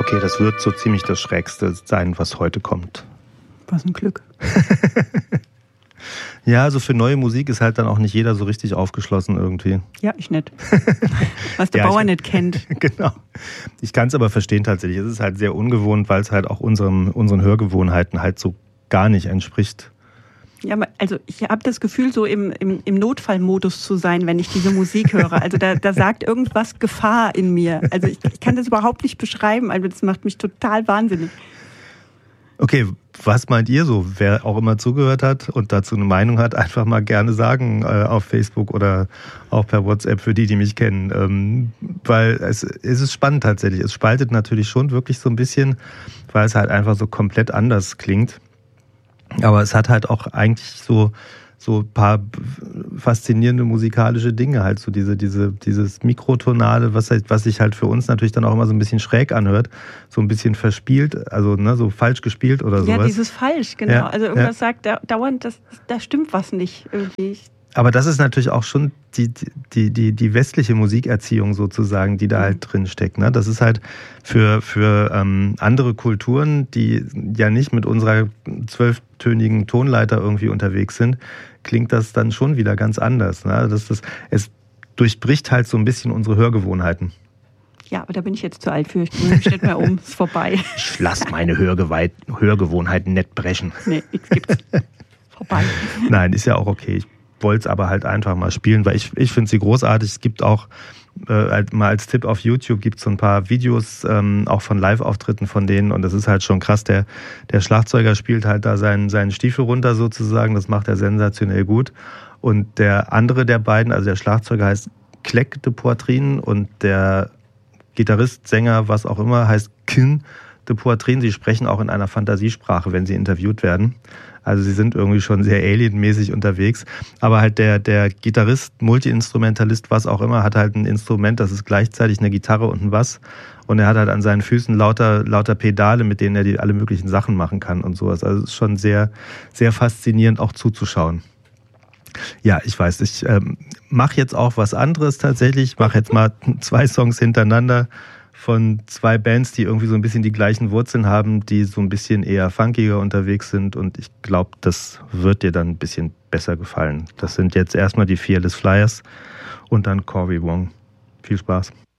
Okay, das wird so ziemlich das Schrägste sein, was heute kommt. Was ein Glück. Ja, also für neue Musik ist halt dann auch nicht jeder so richtig aufgeschlossen irgendwie. Ja, ich nicht. Was der Bauer nicht kennt. Genau. Ich kann es aber verstehen tatsächlich. Es ist halt sehr ungewohnt, weil es halt auch unseren Hörgewohnheiten halt so gar nicht entspricht. Ja, also ich habe das Gefühl, so im Notfallmodus zu sein, wenn ich diese Musik höre. Also da sagt irgendwas Gefahr in mir. Also ich kann das überhaupt nicht beschreiben. Also das macht mich total wahnsinnig. Okay, was meint ihr so? Wer auch immer zugehört hat und dazu eine Meinung hat, einfach mal gerne sagen auf Facebook oder auch per WhatsApp für die mich kennen. Weil es ist spannend tatsächlich. Es spaltet natürlich schon wirklich so ein bisschen, weil es halt einfach so komplett anders klingt. Aber es hat halt auch eigentlich so ein paar faszinierende musikalische Dinge, halt so dieses Mikrotonale, was sich halt für uns natürlich dann auch immer so ein bisschen schräg anhört, so ein bisschen verspielt, also so falsch gespielt oder sowas. Ja, dieses falsch, genau. Ja, also irgendwas sagt dauernd, da stimmt was nicht irgendwie. Aber das ist natürlich auch schon die westliche Musikerziehung sozusagen, die da halt drin steckt. Ne? Das ist halt für andere Kulturen, die ja nicht mit unserer 12-tönigen Tonleiter irgendwie unterwegs sind, klingt das dann schon wieder ganz anders. Ne? Es durchbricht halt so ein bisschen unsere Hörgewohnheiten. Ja, aber da bin ich jetzt zu alt für. Ich bringe mich nicht mehr um. Ist vorbei. Ich lass meine Hörgewohnheiten nicht brechen. Nee, nichts gibt's. Vorbei. Nein, ist ja auch okay. Ich wollte es aber halt einfach mal spielen, weil ich finde sie großartig. Es gibt auch mal als Tipp auf YouTube gibt es so ein paar Videos auch von Live-Auftritten von denen und das ist halt schon krass. Der Schlagzeuger spielt halt da seinen Stiefel runter sozusagen, das macht er sensationell gut. Und der andere der beiden, also der Schlagzeuger heißt Clegg de Poitrine und der Gitarrist, Sänger, was auch immer, heißt Kin de Poitrine. Sie sprechen auch in einer Fantasiesprache, wenn sie interviewt werden. Also sie sind irgendwie schon sehr alienmäßig unterwegs. Aber halt der Gitarrist, Multi-Instrumentalist, was auch immer, hat halt ein Instrument, das ist gleichzeitig eine Gitarre und ein Bass. Und er hat halt an seinen Füßen lauter Pedale, mit denen er alle möglichen Sachen machen kann und sowas. Also es ist schon sehr, sehr faszinierend auch zuzuschauen. Ja, ich weiß, ich mache jetzt auch was anderes tatsächlich. Ich mache jetzt mal 2 Songs hintereinander von 2 Bands, die irgendwie so ein bisschen die gleichen Wurzeln haben, die so ein bisschen eher funkiger unterwegs sind und ich glaube, das wird dir dann ein bisschen besser gefallen. Das sind jetzt erstmal die Fearless Flyers und dann Corey Wong. Viel Spaß.